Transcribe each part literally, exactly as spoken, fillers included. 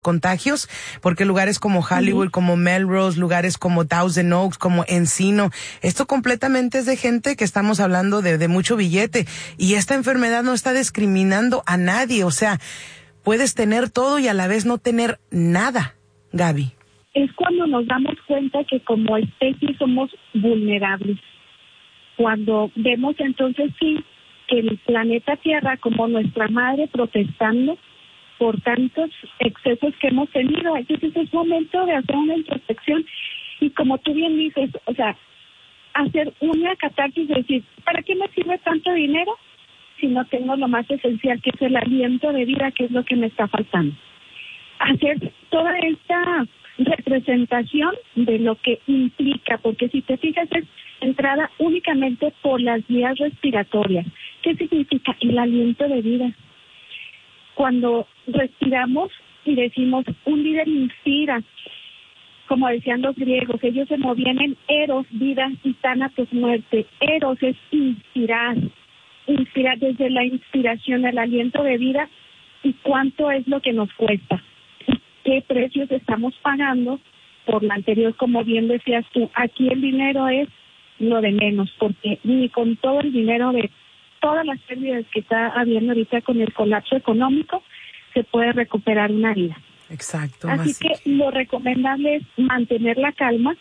contagios, porque lugares como Hollywood, uh-huh. como Melrose, lugares como Thousand Oaks, como Encino, esto completamente es de gente que estamos hablando de, de mucho billete, y esta enfermedad no está discriminando a nadie, o sea, puedes tener todo y a la vez no tener nada, Gaby. Es cuando nos damos cuenta que como especie somos vulnerables, cuando vemos entonces sí que el planeta Tierra como nuestra madre protestando por tantos excesos que hemos tenido. Entonces es momento de hacer una introspección y como tú bien dices, o sea, hacer una catarsis, de decir, ¿para qué me sirve tanto dinero si no tengo lo más esencial, que es el aliento de vida, que es lo que me está faltando? Hacer toda esta representación de lo que implica, porque si te fijas es entrada únicamente por las vías respiratorias. ¿Qué significa el aliento de vida? Cuando respiramos y decimos, un líder inspira, como decían los griegos, ellos se movían en eros, vida, y tánatos, muerte. Eros es inspirar, inspirar desde la inspiración, el aliento de vida, y cuánto es lo que nos cuesta, qué precios estamos pagando por lo anterior, como bien decías tú. Aquí el dinero es lo de menos, porque ni con todo el dinero de todas las pérdidas que está habiendo ahorita con el colapso económico, se puede recuperar una vida. Exacto. Así que lo recomendable es mantener la calma,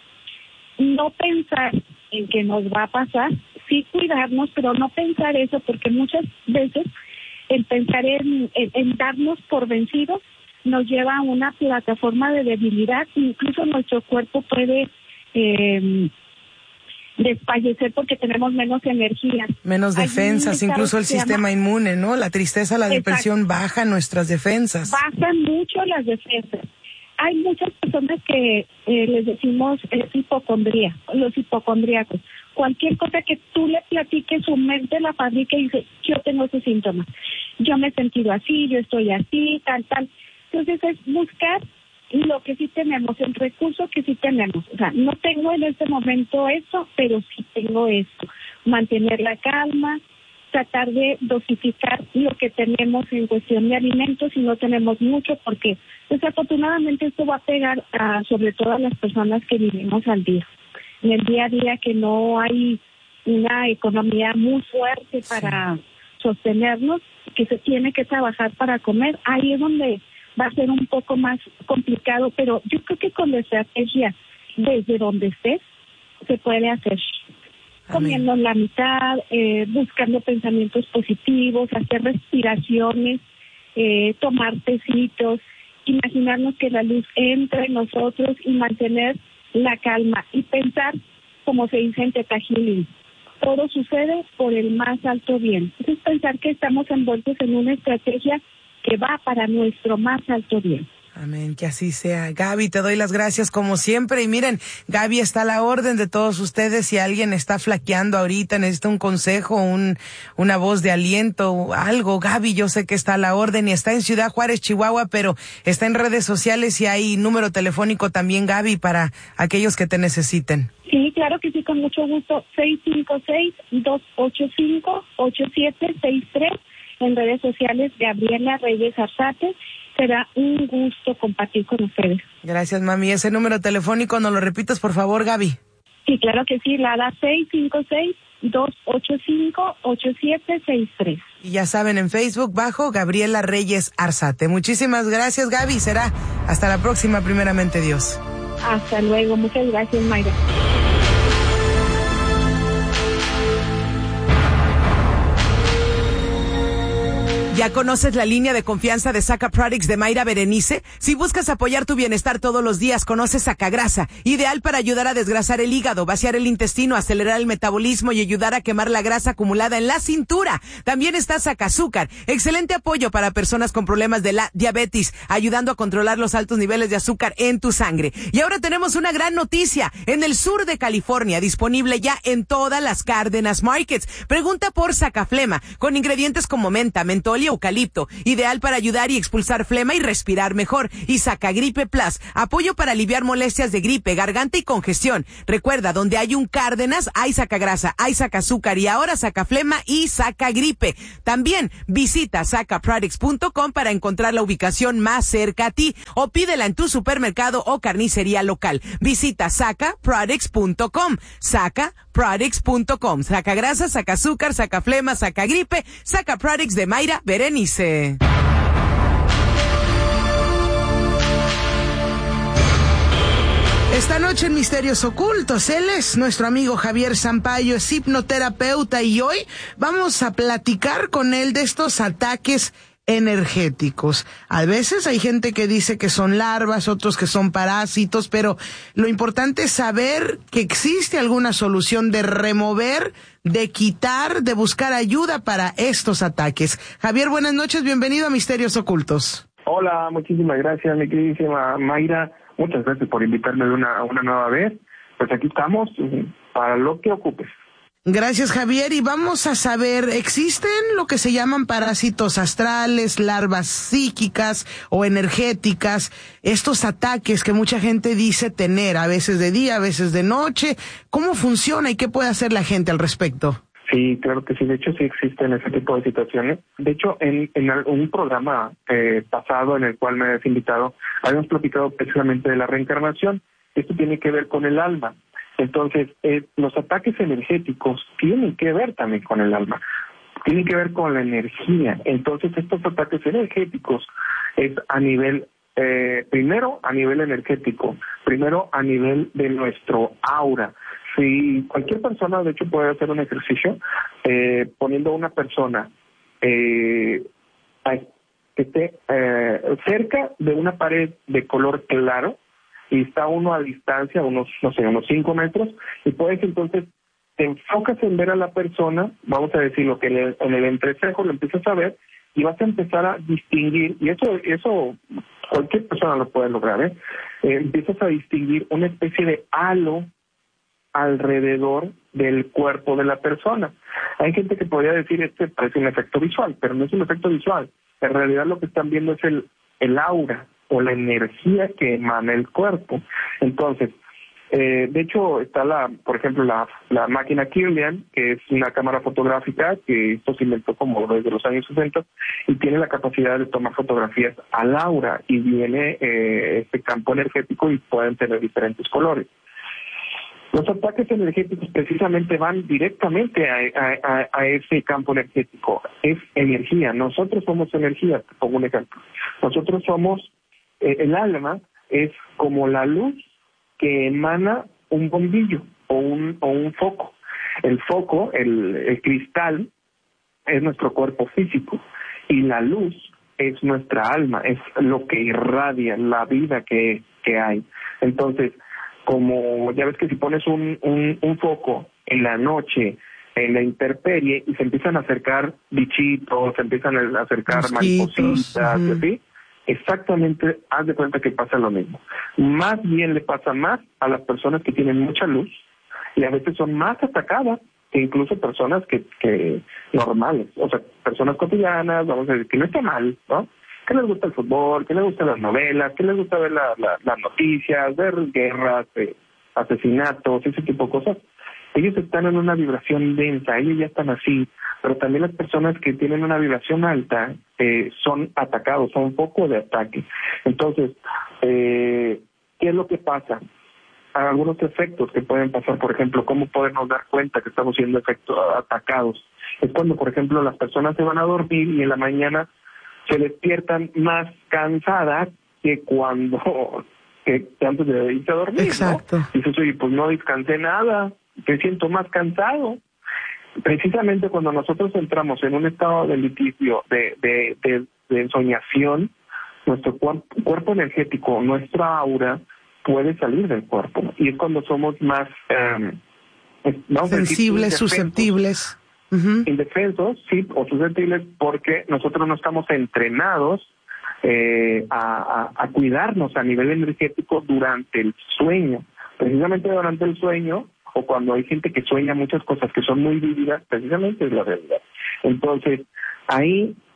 no pensar en que nos va a pasar, sí cuidarnos, pero no pensar eso, porque muchas veces el pensar en, en, en darnos por vencidos nos lleva a una plataforma de debilidad, incluso nuestro cuerpo puede Eh, desfallecer porque tenemos menos energía. Menos defensas, incluso el sistema inmune, ¿no? La tristeza, la depresión, exacto, bajan nuestras defensas. Bajan mucho las defensas. Hay muchas personas que eh, les decimos es hipocondría, los hipocondríacos. Cualquier cosa que tú le platiques, su mente la fabrica y dice, yo tengo ese síntoma, yo me he sentido así, yo estoy así, tal, tal. Entonces es buscar lo que sí tenemos, el recurso que sí tenemos. O sea, no tengo en este momento eso, pero sí tengo esto. Mantener la calma, tratar de dosificar lo que tenemos en cuestión de alimentos si no tenemos mucho, porque desafortunadamente esto va a pegar a, sobre todo a las personas que vivimos al día. En el día a día que no hay una economía muy fuerte para sí. sostenernos, que se tiene que trabajar para comer, ahí es donde va a ser un poco más complicado, pero yo creo que con la estrategia desde donde estés se puede hacer. Amén. Comiendo la mitad, eh, buscando pensamientos positivos, hacer respiraciones, eh, tomar tecitos, imaginarnos que la luz entra en nosotros y mantener la calma y pensar, como se dice en Theta Healing, todo sucede por el más alto bien. Entonces pensar que estamos envueltos en una estrategia que va para nuestro más alto bien. Amén, que así sea. Gaby, te doy las gracias como siempre. Y miren, Gaby está a la orden de todos ustedes. Si alguien está flaqueando ahorita, necesita un consejo, un una voz de aliento, algo, Gaby, yo sé que está a la orden y está en Ciudad Juárez, Chihuahua, pero está en redes sociales y hay número telefónico también, Gaby, para aquellos que te necesiten. Sí, claro que sí, con mucho gusto. seis cinco seis, dos ocho cinco, ocho siete seis tres. En redes sociales, Gabriela Reyes Arzate. Será un gusto compartir con ustedes. Gracias, mami. Ese número telefónico, ¿nos lo repites, por favor, Gaby? Sí, claro que sí. La da seis cinco seis, dos ocho cinco, ocho siete seis tres. Y ya saben, en Facebook, bajo Gabriela Reyes Arzate. Muchísimas gracias, Gaby. Será hasta la próxima, primeramente Dios. Hasta luego. Muchas gracias, Mayra. ¿Ya conoces la línea de confianza de Saca Products de Mayra Berenice? Si buscas apoyar tu bienestar todos los días, conoce Sacagrasa, ideal para ayudar a desgrasar el hígado, vaciar el intestino, acelerar el metabolismo y ayudar a quemar la grasa acumulada en la cintura. También está Sacazúcar, excelente apoyo para personas con problemas de la diabetes, ayudando a controlar los altos niveles de azúcar en tu sangre. Y ahora tenemos una gran noticia, en el sur de California, disponible ya en todas las Cárdenas Markets. Pregunta por Sacaflema, con ingredientes como menta, mentol y y eucalipto, ideal para ayudar y expulsar flema y respirar mejor. Y Sacagripe Plus, apoyo para aliviar molestias de gripe, garganta y congestión. Recuerda, donde hay un Cárdenas, hay Sacagrasa, hay Sacazúcar y ahora Sacaflema y Sacagripe. También visita saca products punto com para encontrar la ubicación más cerca a ti o pídela en tu supermercado o carnicería local. Visita saca products punto com. saca products punto com. Sacagrasa, Sacazúcar, Sacaflema, Sacagripe, Saca Products de Mayra Berenice. Esta noche en Misterios Ocultos, él es nuestro amigo Javier Sampaio, es hipnoterapeuta y hoy vamos a platicar con él de estos ataques energéticos. A veces hay gente que dice que son larvas, otros que son parásitos, pero lo importante es saber que existe alguna solución de remover, de quitar, de buscar ayuda para estos ataques. Javier, buenas noches, bienvenido a Misterios Ocultos. Hola, muchísimas gracias, mi queridísima Mayra. Muchas gracias por invitarme de una, una nueva vez. Pues aquí estamos para lo que ocupes. Gracias, Javier. Y vamos a saber, ¿existen lo que se llaman parásitos astrales, larvas psíquicas o energéticas? Estos ataques que mucha gente dice tener, a veces de día, a veces de noche. ¿Cómo funciona y qué puede hacer la gente al respecto? Sí, claro que sí. De hecho, sí existen ese tipo de situaciones. De hecho, en, en un programa eh, pasado en el cual me habías invitado, habíamos platicado precisamente de la reencarnación. Esto tiene que ver con el alma. Entonces, eh, los ataques energéticos tienen que ver también con el alma. Tienen que ver con la energía. Entonces, estos ataques energéticos es a nivel, eh, primero a nivel energético, primero a nivel de nuestro aura. Si cualquier persona, de hecho, puede hacer un ejercicio eh, poniendo a una persona eh, que esté eh, cerca de una pared de color claro y está uno a distancia, unos, no sé, unos cinco metros, y puedes entonces, te enfocas en ver a la persona, vamos a decirlo, que en el, en el entrecejo lo empiezas a ver y vas a empezar a distinguir, y eso eso cualquier persona lo puede lograr, ¿eh? Eh, empiezas a distinguir una especie de halo alrededor del cuerpo de la persona. Hay gente que podría decir, este parece un efecto visual, pero no es un efecto visual. En realidad lo que están viendo es el, el aura o la energía que emana el cuerpo. Entonces, eh, de hecho, está la, por ejemplo, la, la máquina Kirlian, que es una cámara fotográfica que esto se inventó como desde los años sesenta y tiene la capacidad de tomar fotografías al aura y viene eh, este campo energético y pueden tener diferentes colores. Los ataques energéticos precisamente van directamente a, a, a ese campo energético. Es energía. Nosotros somos energía, te pongo un ejemplo. Nosotros somos, eh, el alma es como la luz que emana un bombillo o un, o un foco. El foco, el, el cristal, es nuestro cuerpo físico y la luz es nuestra alma, es lo que irradia la vida que, que hay. Entonces, como ya ves que si pones un, un, un foco en la noche, en la intemperie, y se empiezan a acercar bichitos, se empiezan a acercar mosquitos, maripositas, uh-huh. ¿sí? Exactamente, haz de cuenta que pasa lo mismo. Más bien le pasa más a las personas que tienen mucha luz, y a veces son más atacadas que incluso personas que, que normales, o sea, personas cotidianas, vamos a decir, que no está mal, ¿no? Que les gusta el fútbol, que les gustan las novelas, que les gusta ver la, la, las noticias, ver guerras, eh, asesinatos, ese tipo de cosas. Ellos están en una vibración densa, ellos ya están así, pero también las personas que tienen una vibración alta eh, son atacados, son un poco de ataque. Entonces, eh, ¿qué es lo que pasa? Hay algunos efectos que pueden pasar, por ejemplo, ¿cómo podemos dar cuenta que estamos siendo efectos, atacados? Es cuando, por ejemplo, las personas se van a dormir y en la mañana se despiertan más cansadas que cuando que antes de irse a dormir. Exacto. ¿No? Dices, oye, pues no descansé nada, me siento más cansado. Precisamente cuando nosotros entramos en un estado de litigio, de, de, de, de ensoñación, nuestro cuerpo, cuerpo energético, nuestra aura, puede salir del cuerpo. Y es cuando somos más eh, sensibles, susceptibles. Uh-huh. Indefensos, sí, o susceptibles, porque nosotros no estamos entrenados eh, a, a, a cuidarnos a nivel energético durante el sueño. Precisamente durante el sueño, o cuando hay gente que sueña muchas cosas que son muy vívidas, precisamente es la realidad. Entonces, ahí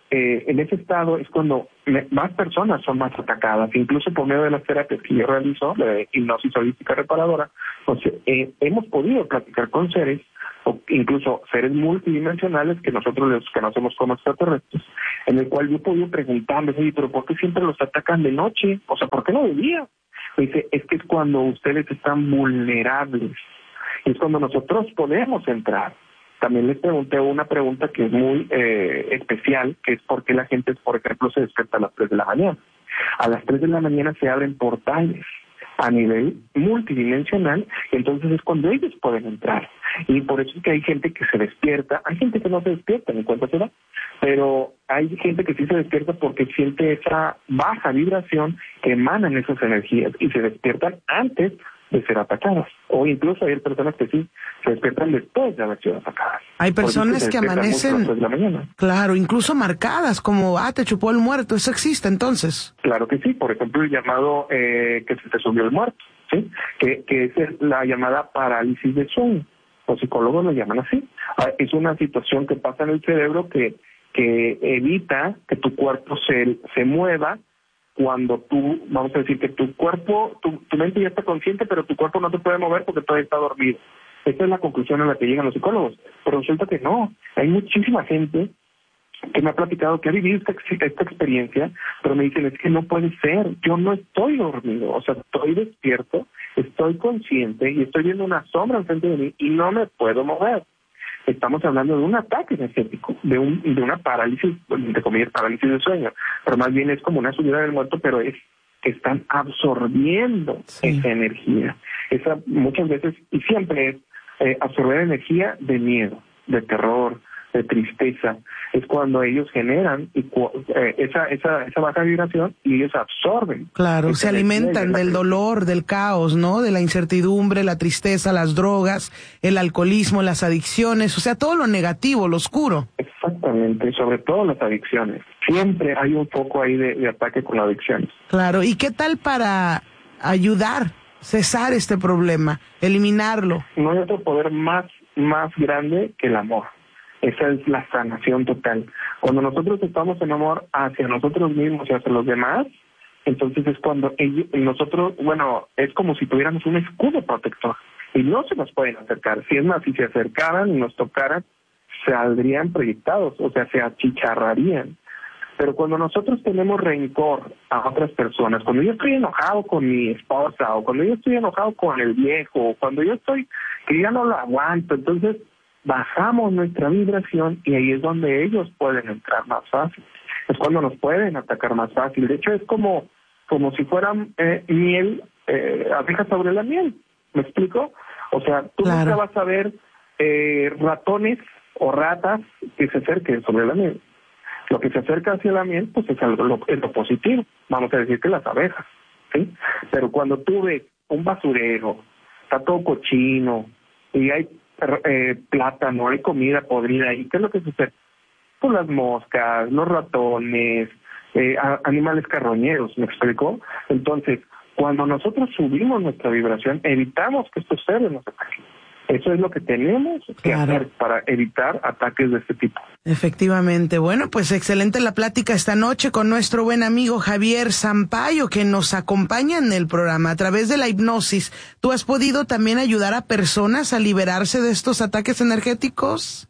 eh, en ese estado es cuando me, más personas son más atacadas, incluso por medio de las terapias que yo realizo, de hipnosis holística reparadora, pues, eh, hemos podido platicar con seres, o incluso seres multidimensionales que nosotros los conocemos como extraterrestres, en el cual yo he podido preguntarles, oye, pero ¿por qué siempre los atacan de noche? O sea, ¿por qué no de día? Me dice, es que es cuando ustedes están vulnerables, y es cuando nosotros podemos entrar. También les pregunté una pregunta que es muy eh, especial, que es por qué la gente, por ejemplo, se despierta a las tres de la mañana. A las tres de la mañana se abren portales a nivel multidimensional, entonces es cuando ellos pueden entrar. Y por eso es que hay gente que se despierta, hay gente que no se despierta, ni cuenta se da, pero hay gente que sí se despierta porque siente esa baja vibración que emanan esas energías y se despiertan antes de ser atacadas. O incluso hay personas que sí se despiertan después de haber sido atacadas. Hay personas que amanecen, de la mañana. Claro, incluso marcadas como, ah, te chupó el muerto. ¿Eso existe entonces? Claro que sí. Por ejemplo, el llamado eh, que se te subió el muerto, ¿sí? Que, que es la llamada parálisis de sueño. Los psicólogos lo llaman así. Es una situación que pasa en el cerebro que, que evita que tu cuerpo se, se mueva cuando tú, vamos a decir que tu cuerpo, tu, tu mente ya está consciente, pero tu cuerpo no te puede mover porque todavía está dormido. Esa es la conclusión a la que llegan los psicólogos. Pero resulta que no. Hay muchísima gente que me ha platicado que ha vivido esta, esta experiencia, pero me dicen, es que no puede ser, yo no estoy dormido, o sea, estoy despierto, estoy consciente y estoy viendo una sombra enfrente de mí y no me puedo mover. Estamos hablando de un ataque energético, de un de una parálisis, entre comillas, parálisis de sueño, pero más bien es como una subida del muerto, pero es que están absorbiendo sí. esa energía. Esa muchas veces, y siempre es eh, absorber energía de miedo, de terror, de tristeza. Es cuando ellos generan y eh, esa esa esa baja vibración y ellos absorben. Claro, se alimentan del dolor, del caos, ¿no? De la incertidumbre, la tristeza, las drogas, el alcoholismo, las adicciones, o sea, todo lo negativo, lo oscuro. Exactamente, sobre todo las adicciones. Siempre hay un foco ahí de, de ataque con las adicciones. Claro, ¿y qué tal para ayudar, cesar este problema, eliminarlo? No hay otro poder más más grande que el amor. Esa es la sanación total. Cuando nosotros estamos en amor hacia nosotros mismos y hacia los demás, entonces es cuando ellos, nosotros, bueno, es como si tuviéramos un escudo protector y no se nos pueden acercar. Si es más, si se acercaran y nos tocaran, saldrían proyectados, o sea, se achicharrarían. Pero cuando nosotros tenemos rencor a otras personas, cuando yo estoy enojado con mi esposa, o cuando yo estoy enojado con el viejo, o cuando yo estoy que ya no lo aguanto, entonces bajamos nuestra vibración y ahí es donde ellos pueden entrar más fácil. Es cuando nos pueden atacar más fácil. De hecho, es como como si fueran eh, miel, eh, abejas sobre la miel. ¿Me explico? O sea, tú claro. nunca vas a ver eh, ratones o ratas que se acerquen sobre la miel. Lo que se acerca hacia la miel, pues es algo lo, es lo positivo. Vamos a decir que las abejas, ¿sí? Pero cuando tú ves un basurero, está todo cochino y hay Eh, plátano, hay comida podrida, ¿y qué es lo que sucede? Pues las moscas, los ratones, eh, a, animales carroñeros, ¿me explico? Entonces, cuando nosotros subimos nuestra vibración, evitamos que estos seres nos ataquen. Eso es lo que tenemos que claro. hacer para evitar ataques de este tipo. Efectivamente. Bueno, pues excelente la plática esta noche con nuestro buen amigo Javier Sampaio, que nos acompaña en el programa a través de la hipnosis. ¿Tú has podido también ayudar a personas a liberarse de estos ataques energéticos?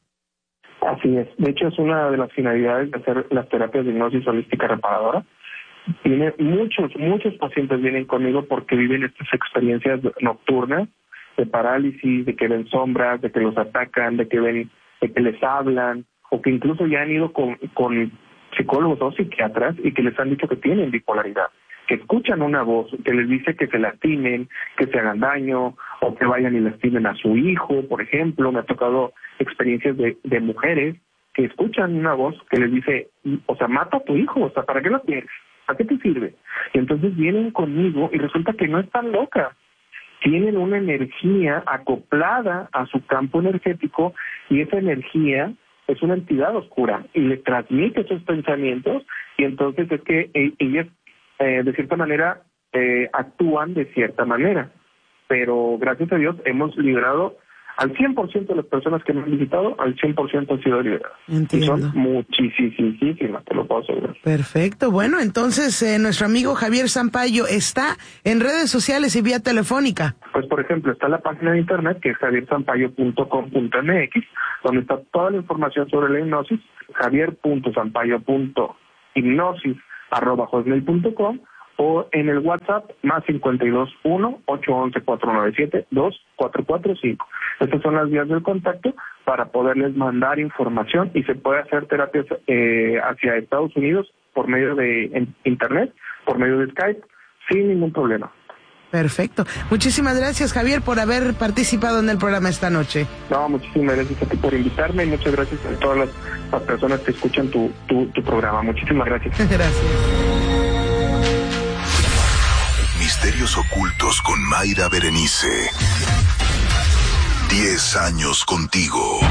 Así es. De hecho, es una de las finalidades de hacer las terapias de hipnosis holística reparadora. Tiene muchos, muchos pacientes vienen conmigo porque viven estas experiencias nocturnas, de parálisis, de que ven sombras, de que los atacan, de que ven, de que les hablan, o que incluso ya han ido con, con psicólogos o psiquiatras y que les han dicho que tienen bipolaridad, que escuchan una voz que les dice que se lastimen, que se hagan daño, o que vayan y lastimen a su hijo, por ejemplo. Me ha tocado experiencias de, de mujeres que escuchan una voz que les dice, o sea, mata a tu hijo, o sea, ¿para qué lo tienes? ¿A qué te sirve? Y entonces vienen conmigo y resulta que no están locas. Tienen una energía acoplada a su campo energético y esa energía es una entidad oscura y le transmite esos pensamientos y entonces es que ellas eh, de cierta manera eh, actúan de cierta manera. Pero gracias a Dios hemos librado al cien por ciento de las personas que me han visitado, al cien por ciento han sido liberadas. Entiendo. Y son muchísimas, te lo puedo asegurar. Perfecto. Bueno, entonces eh, nuestro amigo Javier Sampaio está en redes sociales y vía telefónica. Pues, por ejemplo, está la página de internet que es javier sampaio punto com punto m x, donde está toda la información sobre la hipnosis, javier punto sampaio punto hipnosis arroba hotmail punto com, o en el WhatsApp más cincuenta y dos uno, ocho once, cuatro nueve siete, dos cuatro cuatro cinco. Estas son las vías del contacto para poderles mandar información, y se puede hacer terapias eh, hacia Estados Unidos por medio de en, internet, por medio de Skype, sin ningún problema. Perfecto. Muchísimas gracias, Javier, por haber participado en el programa esta noche. No, muchísimas gracias a ti por invitarme, y muchas gracias a todas las, las personas que escuchan tu, tu, tu programa. Muchísimas gracias. Gracias. Misterios ocultos con Mayra Berenice. Diez años contigo.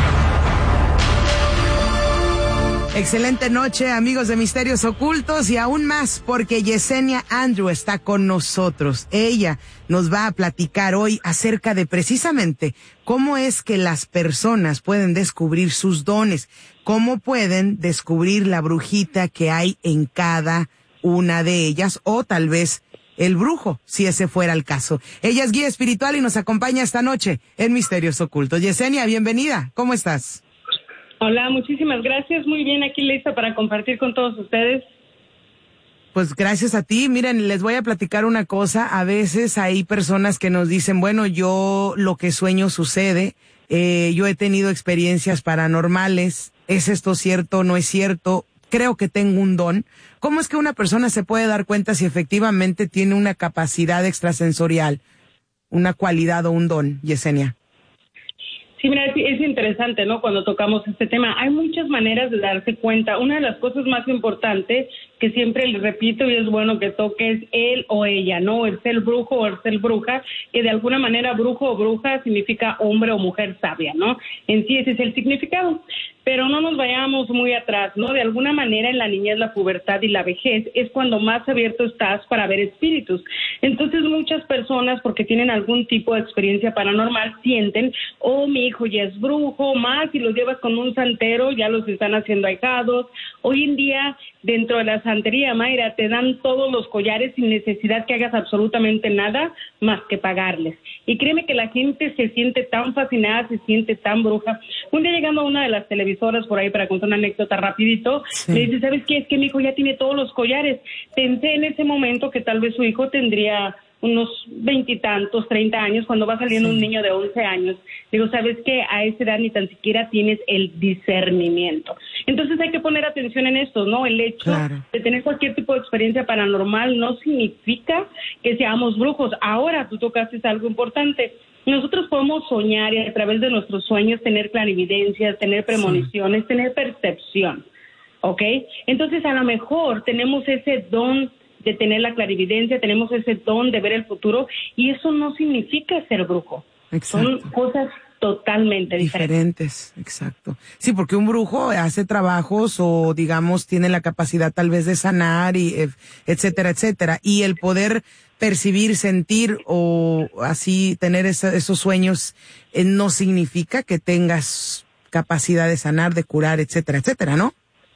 Excelente noche, amigos de Misterios Ocultos, y aún más porque Yesenia Andrew está con nosotros. Ella nos va a platicar hoy acerca de precisamente cómo es que las personas pueden descubrir sus dones, cómo pueden descubrir la brujita que hay en cada una de ellas, o tal vez el brujo, si ese fuera el caso. Ella es guía espiritual y nos acompaña esta noche en Misterios Ocultos. Yesenia, bienvenida. ¿Cómo estás? Hola, muchísimas gracias. Muy bien, aquí lista para compartir con todos ustedes. Pues gracias a ti. Miren, les voy a platicar una cosa. A veces hay personas que nos dicen, bueno, yo lo que sueño sucede. Eh, yo he tenido experiencias paranormales. ¿Es esto cierto? ¿No es cierto? Creo que tengo un don. ¿Cómo es que una persona se puede dar cuenta si efectivamente tiene una capacidad extrasensorial, una cualidad o un don, Yesenia? Sí, mira, es, es interesante, ¿no? Cuando tocamos este tema, hay muchas maneras de darse cuenta. Una de las cosas más importantes que siempre les repito y es bueno que toques él o ella, ¿no? El ser brujo o el ser bruja, que de alguna manera brujo o bruja significa hombre o mujer sabia, ¿no? En sí ese es el significado. Pero no nos vayamos muy atrás, ¿no? De alguna manera en la niñez, la pubertad y la vejez es cuando más abierto estás para ver espíritus. Entonces muchas personas, porque tienen algún tipo de experiencia paranormal, sienten, oh, mi hijo ya es brujo, más si los llevas con un santero, ya los están haciendo ahijados. Hoy en día, dentro de la santería, Mayra, te dan todos los collares sin necesidad que hagas absolutamente nada más que pagarles. Y créeme que la gente se siente tan fascinada, se siente tan bruja. Un día llegando a una de las televisoras por ahí para contar una anécdota rapidito, sí. Le dice, ¿sabes qué? Es que mi hijo ya tiene todos los collares. Pensé en ese momento que tal vez su hijo tendría unos veintitantos, treinta años, cuando va saliendo sí. Un niño de once años. Digo, ¿sabes qué? A esa edad ni tan siquiera tienes el discernimiento. Entonces hay que poner atención en esto, ¿no? El hecho claro. de tener cualquier tipo de experiencia paranormal no significa que seamos brujos. Ahora tú tocaste algo importante. Nosotros podemos soñar y a través de nuestros sueños tener clarividencias, tener premoniciones, sí. tener percepción, ¿ok? Entonces a lo mejor tenemos ese don de tener la clarividencia, tenemos ese don de ver el futuro, y eso no significa ser brujo. Exacto. Son cosas totalmente diferentes. Diferentes, exacto. Sí, porque un brujo hace trabajos o, digamos, tiene la capacidad tal vez de sanar, y etcétera, etcétera. Y el poder percibir, sentir o así tener esa, esos sueños eh, no significa que tengas capacidad de sanar, de curar, etcétera, etcétera, ¿no?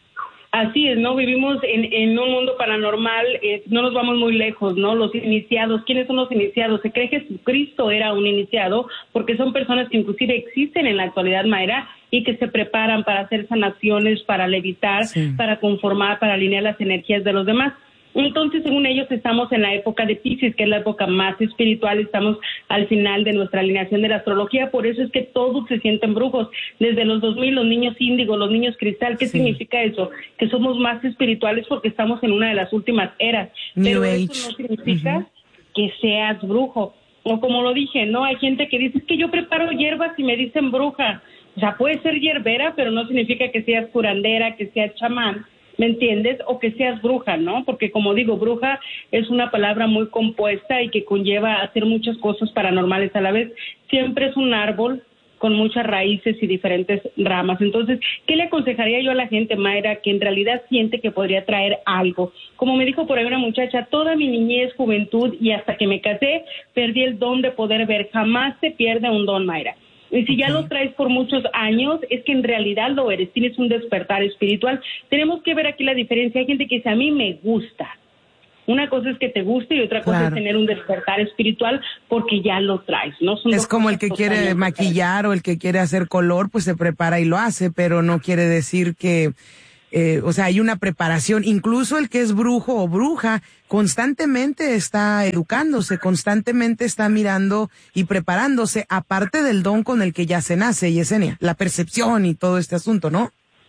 Así es, ¿no? Vivimos en, en un mundo paranormal, eh, no nos vamos muy lejos, ¿no? Los iniciados, ¿quiénes son los iniciados? Se cree que Jesucristo era un iniciado porque son personas que inclusive existen en la actualidad, Mayra, y que se preparan para hacer sanaciones, para levitar, sí. para conformar, para alinear las energías de los demás. Entonces, según ellos, estamos en la época de Piscis, que es la época más espiritual, estamos al final de nuestra alineación de la astrología, por eso es que todos se sienten brujos. Desde los dos mil, los niños índigo, los niños cristal, ¿qué sí. significa eso? Que somos más espirituales porque estamos en una de las últimas eras. New Pero Age. eso no significa uh-huh. que seas brujo. O como lo dije, ¿no? Hay gente que dice, es que yo preparo hierbas y me dicen bruja. O sea, puede ser hierbera, pero no significa que seas curandera, que seas chamán. ¿Me entiendes? O que seas bruja, ¿no? Porque como digo, bruja es una palabra muy compuesta y que conlleva a hacer muchas cosas paranormales a la vez. Siempre es un árbol con muchas raíces y diferentes ramas. Entonces, ¿qué le aconsejaría yo a la gente, Mayra, que en realidad siente que podría traer algo? Como me dijo por ahí una muchacha, toda mi niñez, juventud y hasta que me casé, perdí el don de poder ver. Jamás se pierde un don, Mayra. Y si ya lo traes por muchos años, es que en realidad lo eres, tienes un despertar espiritual. Tenemos que ver aquí la diferencia. Hay gente que dice, a mí me gusta. Una cosa es que te guste y otra cosa claro. es tener un despertar espiritual porque ya lo traes, ¿no? Son es como el que quiere maquillar o el que quiere hacer color, pues se prepara y lo hace, pero no quiere decir que, eh, o sea, hay una preparación. Incluso el que es brujo o bruja constantemente está educándose, constantemente está mirando y preparándose, aparte del don con el que ya se nace, Yesenia, la percepción y todo este asunto, ¿no?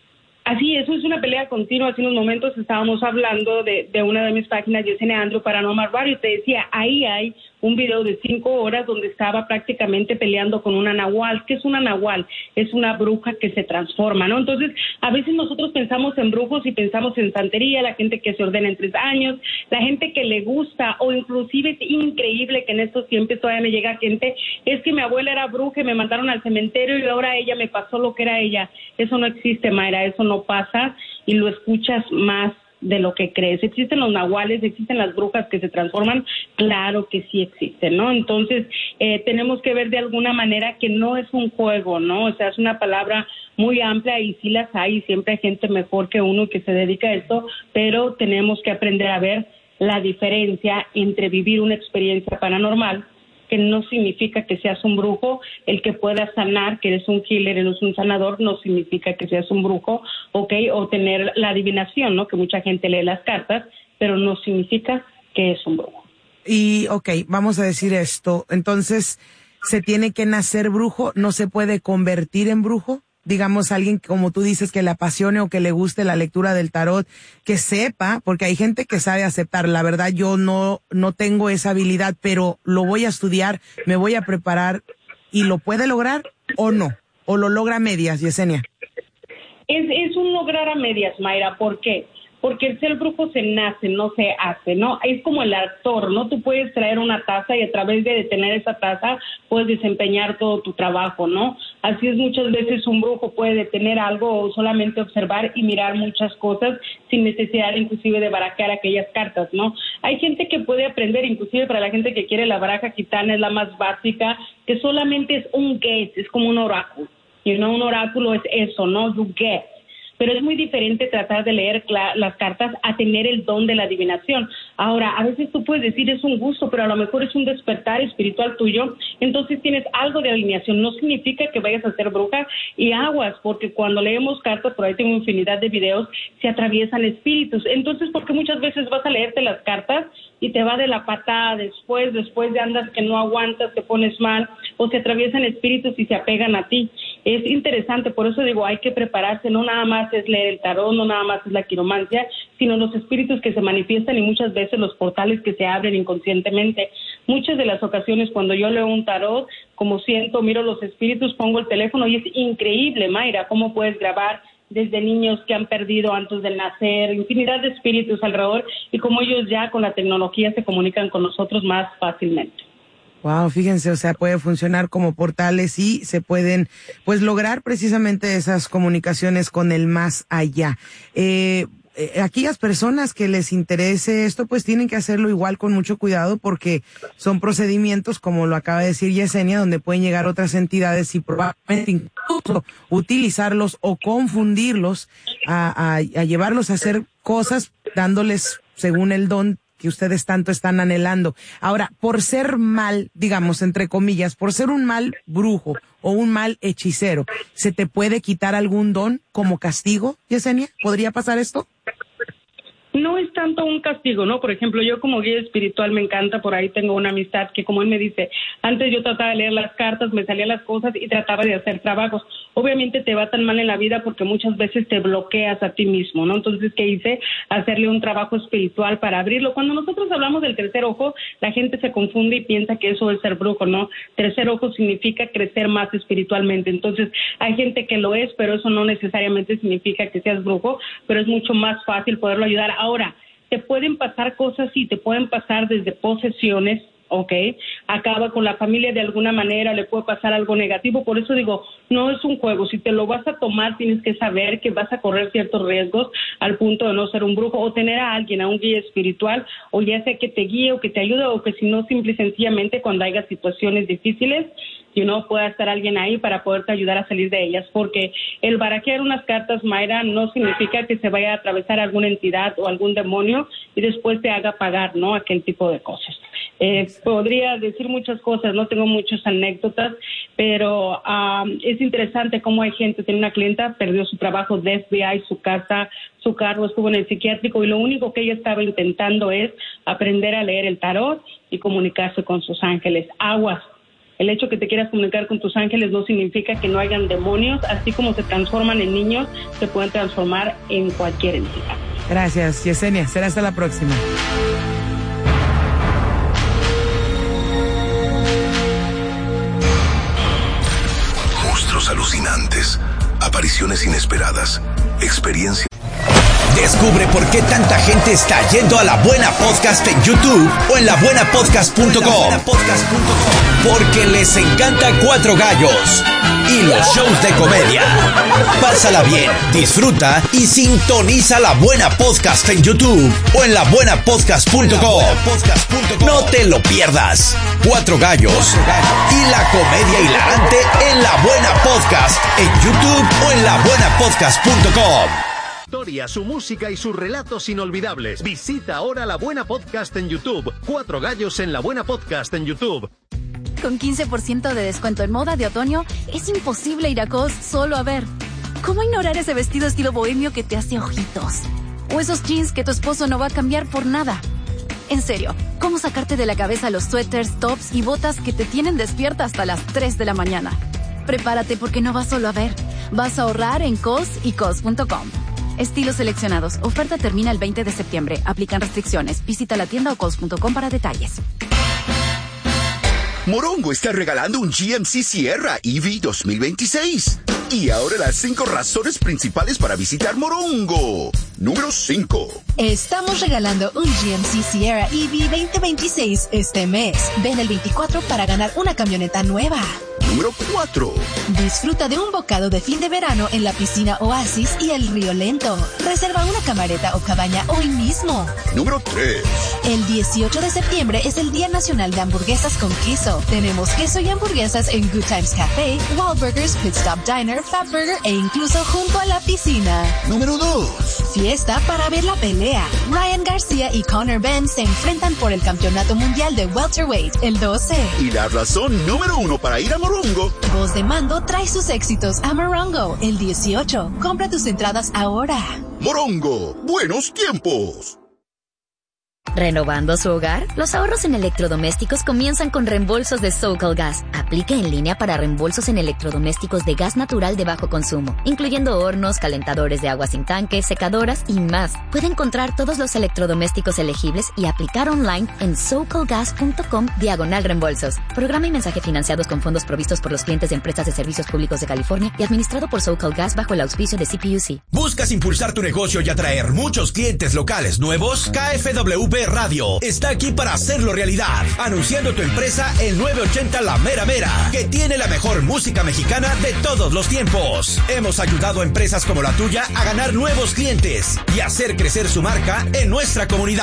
Así, eso es una pelea continua. Hace unos momentos estábamos hablando de, de una de mis páginas, Yesenia Andrew Paranormal Radio, y te decía, ahí hay un video de cinco horas donde estaba prácticamente peleando con una nahual. ¿Qué es una nahual? Es una bruja que se transforma, ¿no? Entonces, a veces nosotros pensamos en brujos y pensamos en santería, la gente que se ordena en tres años, la gente que le gusta, o inclusive es increíble que en estos tiempos todavía me llega gente, es que mi abuela era bruja y me mandaron al cementerio y ahora ella me pasó lo que era ella. Eso no existe, Mayra, eso no pasa y lo escuchas más de lo que crees. ¿Existen los nahuales? ¿Existen las brujas que se transforman? Claro que sí existen, ¿no? Entonces, eh, tenemos que ver de alguna manera que no es un juego, ¿no? O sea, es una palabra muy amplia y sí las hay, y siempre hay gente mejor que uno que se dedica a esto, pero tenemos que aprender a ver la diferencia entre vivir una experiencia paranormal, que no significa que seas un brujo, el que puedas sanar, que eres un healer, eres un sanador, no significa que seas un brujo, ¿ok? O tener la adivinación, ¿no? Que mucha gente lee las cartas, pero no significa que es un brujo. Y, ok, vamos a decir esto, entonces, ¿se tiene que nacer brujo? ¿No se puede convertir en brujo? Digamos, alguien, como tú dices, que le apasione o que le guste la lectura del tarot, que sepa, porque hay gente que sabe aceptar. La verdad, yo no, no tengo esa habilidad, pero lo voy a estudiar, me voy a preparar, ¿y lo puede lograr o no? ¿O lo logra a medias, Yesenia? Es, es un lograr a medias, Mayra. ¿Por qué? Porque el ser brujo se nace, no se hace, ¿no? Es como el actor, ¿no? Tú puedes traer una taza y a través de detener esa taza puedes desempeñar todo tu trabajo, ¿no? Así es, muchas veces un brujo puede detener algo o solamente observar y mirar muchas cosas sin necesidad inclusive de barajear aquellas cartas, ¿no? Hay gente que puede aprender, inclusive para la gente que quiere la baraja gitana es la más básica, que solamente es un guess, es como un oráculo, y no un oráculo es eso, ¿no? You guess. Pero es muy diferente tratar de leer cla- las cartas a tener el don de la adivinación. Ahora, a veces tú puedes decir es un gusto, pero a lo mejor es un despertar espiritual tuyo, entonces tienes algo de alineación. No significa que vayas a ser bruja y aguas, porque cuando leemos cartas, por ahí tengo infinidad de videos, se atraviesan espíritus. Entonces, porque muchas veces vas a leerte las cartas y te va de la patada después, después de andas que no aguantas, te pones mal, o se atraviesan espíritus y se apegan a ti. Es interesante, por eso digo, hay que prepararse, no nada más es leer el tarot, no nada más es la quiromancia, sino los espíritus que se manifiestan y muchas veces los portales que se abren inconscientemente. Muchas de las ocasiones cuando yo leo un tarot, como siento, miro los espíritus, pongo el teléfono y es increíble, Mayra, cómo puedes grabar desde niños que han perdido antes de nacer, infinidad de espíritus alrededor y cómo ellos ya con la tecnología se comunican con nosotros más fácilmente. Wow, fíjense, o sea, puede funcionar como portales y se pueden, pues, lograr precisamente esas comunicaciones con el más allá. Eh, eh, aquellas personas que les interese esto, pues tienen que hacerlo igual con mucho cuidado porque son procedimientos, como lo acaba de decir Yesenia, donde pueden llegar otras entidades y probablemente incluso utilizarlos o confundirlos a, a, a llevarlos a hacer cosas dándoles, según el don que ustedes tanto están anhelando. Ahora, por ser mal, digamos, entre comillas, por ser un mal brujo o un mal hechicero, ¿se te puede quitar algún don como castigo, Yesenia? ¿Podría pasar esto? No es tanto un castigo, ¿no? Por ejemplo, yo como guía espiritual me encanta, por ahí tengo una amistad que, como él me dice, antes yo trataba de leer las cartas, me salían las cosas y trataba de hacer trabajos. Obviamente te va tan mal en la vida porque muchas veces te bloqueas a ti mismo, ¿no? Entonces, ¿qué hice? Hacerle un trabajo espiritual para abrirlo. Cuando nosotros hablamos del tercer ojo, la gente se confunde y piensa que eso es ser brujo, ¿no? Tercer ojo significa crecer más espiritualmente. Entonces, hay gente que lo es, pero eso no necesariamente significa que seas brujo, pero es mucho más fácil poderlo ayudar. Ahora, te pueden pasar cosas y te pueden pasar desde posesiones, ¿ok? Acaba con la familia de alguna manera, le puede pasar algo negativo. Por eso digo, no es un juego. Si te lo vas a tomar, tienes que saber que vas a correr ciertos riesgos al punto de no ser un brujo o tener a alguien, a un guía espiritual, o ya sea que te guíe o que te ayude, o que si no, simple y sencillamente cuando haya situaciones difíciles, you know, pueda estar alguien ahí para poderte ayudar a salir de ellas, porque el barajear unas cartas, Mayra, no significa que se vaya a atravesar alguna entidad o algún demonio y después te haga pagar, ¿no?, aquel tipo de cosas. Eh, podría decir muchas cosas, no tengo muchas anécdotas, pero um, es interesante cómo hay gente. Tiene una clienta, perdió su trabajo de F B I, su casa, su carro, estuvo en el psiquiátrico y lo único que ella estaba intentando es aprender a leer el tarot y comunicarse con sus ángeles. Aguas. El hecho que te quieras comunicar con tus ángeles no significa que no hayan demonios, así como se transforman en niños, se pueden transformar en cualquier entidad. Gracias, Yesenia. Será hasta la próxima. Monstruos alucinantes, apariciones inesperadas, experiencias. Descubre por qué tanta gente está yendo a La Buena Podcast en YouTube o en la buena podcast punto com. Porque les encanta Cuatro Gallos y los shows de comedia. Pásala bien, disfruta y sintoniza La Buena Podcast en YouTube o en la buena podcast punto com. No te lo pierdas. Cuatro Gallos y la comedia hilarante en La Buena Podcast en YouTube o en la buena podcast punto com. Su música y sus relatos inolvidables. Visita ahora La Buena Podcast en YouTube. Cuatro Gallos en La Buena Podcast en YouTube. Con quince por ciento de descuento en moda de otoño, es imposible ir a Cos solo a ver. ¿Cómo ignorar ese vestido estilo bohemio que te hace ojitos? O esos jeans que tu esposo no va a cambiar por nada. En serio, ¿cómo sacarte de la cabeza los suéteres, tops y botas que te tienen despierta hasta las tres de la mañana? Prepárate porque no vas solo a ver. Vas a ahorrar en Cos y Cos punto com. Estilos seleccionados. Oferta termina el veinte de septiembre. Aplican restricciones. Visita la tienda o cos punto com para detalles. Morongo está regalando un G M C Sierra E V dos mil veintiséis. Y ahora las cinco razones principales para visitar Morongo. Número cinco. Estamos regalando un G M C Sierra E V veinte veintiséis este mes. Ven el veinticuatro para ganar una camioneta nueva. Número cuatro. Disfruta de un bocado de fin de verano en la piscina Oasis y el Río Lento. Reserva una camareta o cabaña hoy mismo. Número tres. El dieciocho de septiembre es el Día Nacional de Hamburguesas con Queso. Tenemos queso y hamburguesas en Good Times Café, Wahlburgers, Pit Stop Diner, Fatburger e incluso junto a la piscina. Número dos. Fiesta para ver la pelea. Ryan García y Conor Benn se enfrentan por el Campeonato Mundial de Welterweight el doce. Y la razón número uno para ir a Morongo. Voz de Mando trae sus éxitos a Morongo el dieciocho. Compra tus entradas ahora. Morongo, buenos tiempos. ¿Renovando su hogar? Los ahorros en electrodomésticos comienzan con reembolsos de SoCal Gas. Aplica en línea para reembolsos en electrodomésticos de gas natural de bajo consumo, incluyendo hornos, calentadores de agua sin tanque, secadoras y más. Puede encontrar todos los electrodomésticos elegibles y aplicar online en socalgas punto com diagonal reembolsos. Programa y mensaje financiados con fondos provistos por los clientes de empresas de servicios públicos de California y administrado por SoCal Gas bajo el auspicio de C P U C. ¿Buscas impulsar tu negocio y atraer muchos clientes locales nuevos? K F W B Radio está aquí para hacerlo realidad, anunciando tu empresa en novecientos ochenta La Mera Mera, que tiene la mejor música mexicana de todos los tiempos. Hemos ayudado a empresas como la tuya a ganar nuevos clientes y hacer crecer su marca en nuestra comunidad.